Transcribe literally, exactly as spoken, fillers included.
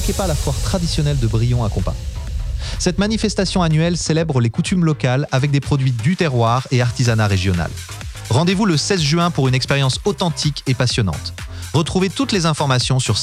manquez pas la foire traditionnelle de Brion à Compas. Cette manifestation annuelle célèbre les coutumes locales avec des produits du terroir et artisanat régional. Rendez-vous le seize juin pour une expérience authentique et passionnante. Retrouvez toutes les informations sur